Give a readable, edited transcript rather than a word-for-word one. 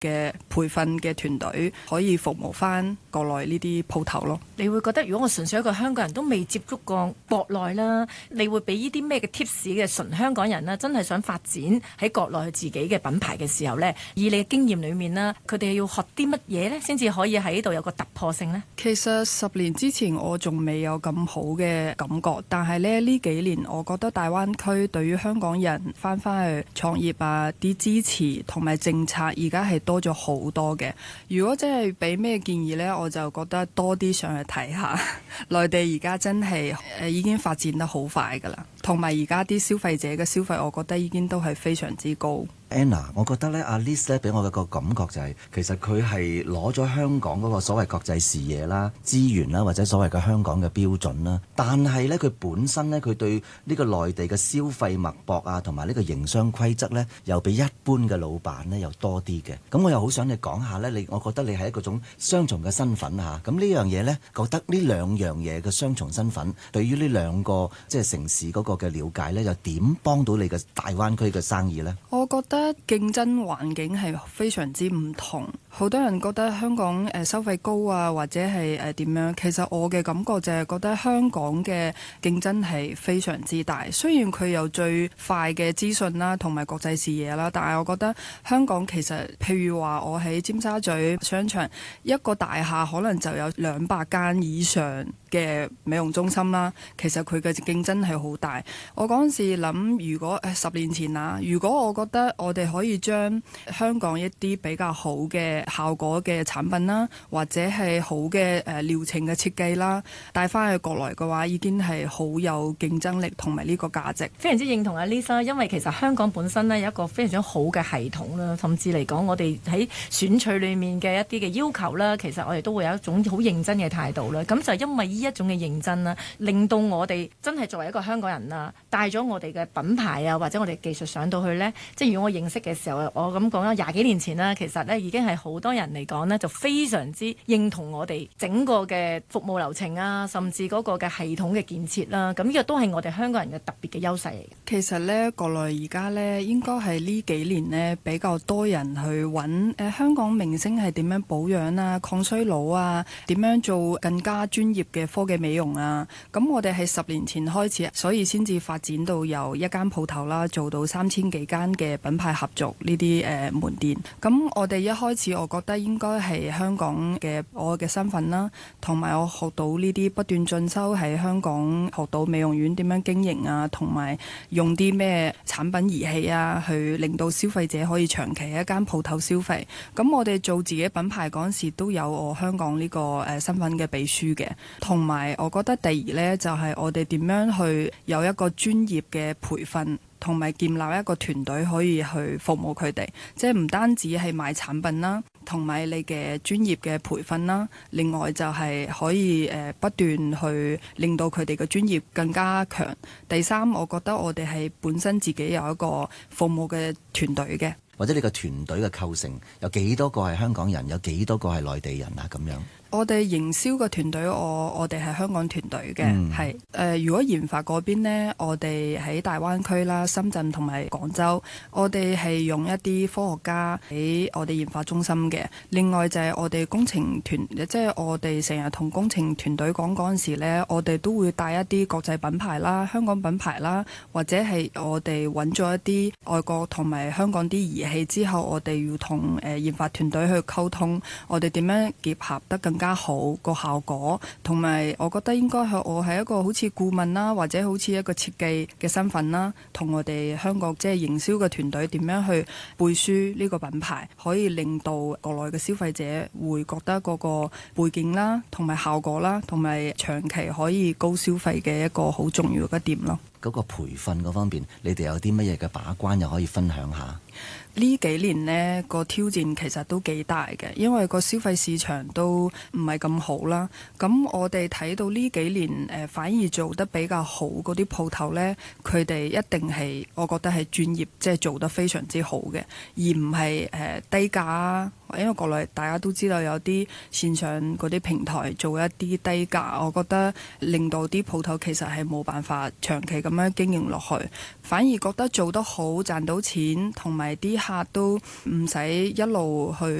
嘅培訓嘅團隊可以服務翻國內呢啲鋪頭咯。 你會覺得如果我純粹一個香港人都未接觸過國內啦，你會俾呢啲咩嘅 tips 嘅純香港人啦，真係想發展喺國內自己嘅品牌嘅時候呢？以你嘅經驗裏面啦，佢哋要學啲乜嘢呢？先至可以喺度有個突破性呢？ 其實10年之前我仲未有咁好嘅感覺，但係呢幾年我覺得大灣區對於香港人翻去創業啊啲支持同埋政策而家係多咗好多嘅。如果真係俾咩建議呢，我就覺得多啲上去睇下。內地而家真係已經發展得好快㗎啦，同埋而家啲消費者嘅消費，我覺得已經都係非常之高。 Anna， 我覺得咧，阿 Liz 咧俾我嘅個感覺就係，其實佢係攞咗香港嗰個所謂國際視野啦、資源啦，或者所謂嘅香港嘅標準啦。但係咧，佢本身咧，佢對呢個內地嘅消費脈搏啊，同埋呢個營商規則咧，又比一般嘅老闆咧又多啲嘅。咁我又好想你講下咧，我覺得你係一個種雙重嘅身份嚇。咁呢樣嘢咧，覺得呢兩樣嘢嘅雙重身份，對於呢兩個即係城市嗰個嘅了解咧，又點幫到你嘅大灣區嘅生意咧？ 我覺得競爭環境係非常之唔同，好多人覺得香港收費高啊，或者係點樣。其實我嘅感覺就係覺得香港嘅競爭係非常之大。雖然佢有最快嘅資訊啦，同埋國際視野啦，但係我覺得香港其實，譬如話我喺尖沙咀商場一個大廈可能就有200間以上嘅美容中心啦，其實佢嘅競爭係好大。我嗰陣時諗，如果10年前啦，如果我覺得我哋可以將香港一啲比較好嘅效果嘅產品啦，或者係好嘅療程嘅設計啦，帶翻去國內嘅話，已經係好有競爭力同埋呢個價值。 非常之認同阿 Lisa， 因為其實香港本身呢有一個非常之好嘅系統啦，甚至嚟講我哋喺選取裡面嘅一啲嘅要求啦，其實我哋都會有一種好認真嘅態度啦。咁就因為呢一種嘅認真啦，令到我哋真係作為一個香港人啦，帶咗我哋嘅品牌啊，或者我哋技術上到去呢。即係如果我認識嘅時候，我咁講啦，20幾年前啦，其實呢已經係好多人嚟講呢，就非常之認同我哋整個嘅服務流程啊，甚至嗰個嘅系統嘅建設啦。咁呢個都係我哋香港人嘅特別嘅優勢嚟嘅。 其實呢，國內而家呢應該係呢幾年呢比較多人去揾香港明星係點樣保養啊、抗衰老啊、點樣做更加專業嘅科技美容啊。咁我哋係10年前開始，所以先至發展到由一間鋪頭啦，做到3000幾間嘅品牌合作呢啲門店。咁我哋一開始我覺得應該係香港嘅我嘅身份啦，同埋我學到呢啲不斷進修喺香港學到美容院點樣經營啊，同埋用啲咩產品儀器啊，去令到消費者可以長期喺一間鋪頭消費。咁我哋做自己品牌嗰陣時都有我香港呢個身份嘅秘書嘅，同埋我覺得第二呢，就係我哋點樣去有一個專業嘅培訓，同埋建立一個團隊可以去服務佢哋，即係唔單止係賣產品啦，同埋你嘅專業嘅培訓啦，另外就係可以不斷去令到佢哋嘅專業更加強。第三，我覺得我哋係本身自己有一個服務嘅團隊嘅， 或者你個團隊嘅構成有幾多個係香港人，有幾多個係內地人啊？咁樣。 我哋營銷嘅團隊，我哋係香港團隊嘅，係如果研發嗰邊呢，我哋喺大灣區啦、深圳同埋廣州，我哋係用一啲科學家喺我哋研發中心嘅。另外就係我哋工程團，即係我哋成日同工程團隊講嗰陣時呢，我哋都會帶一啲國際品牌啦、香港品牌啦，或者係我哋揾咗一啲外國同埋香港啲儀器之後，我哋要同研發團隊去溝通，我哋點樣結合得更加好個效果，同埋我覺得應該係我係一個好似顧問啦，或者好似一個設計嘅身份啦，同我哋香港即係營銷嘅團隊點樣去背書呢個品牌，可以令到國內嘅消費者會覺得嗰個背景啦，同埋效果啦，同埋長期可以高消費嘅一個好重要嘅點咯。 嗰個培訓嗰方面，你哋有啲乜嘢嘅把關又可以分享下？ 呢幾年呢個挑戰其實都幾大嘅，因為個消費市場都唔係咁好啦。咁我哋睇到呢幾年反而做得比較好嗰啲鋪頭呢，佢哋一定係我覺得係專業，即係做得非常之好嘅，而唔係低價因為國內大家都知道有啲線上嗰啲平台做一啲低價，我覺得令到啲鋪頭其實係冇辦法長期咁樣經營落去，反而覺得做得好賺到錢，同埋啲客都唔使一路去